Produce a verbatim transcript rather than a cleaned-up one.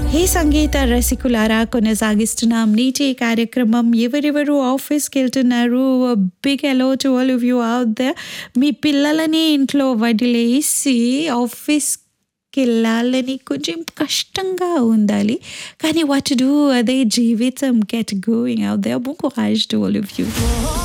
హే సంగీత రసికులారా, కొనసాగిస్తున్నాం నీటి కార్యక్రమం. ఎవరెవరు ఆఫీస్కి వెళ్తున్నారు? Big hello to all of you out there. మీ పిల్లలని ఇంట్లో వదిలేసి ఆఫీస్కి వెళ్ళాలని కొంచెం కష్టంగా ఉండాలి, కానీ వాట్ టు డూ, అదే జీవితం. Get going out there. Book to all of you.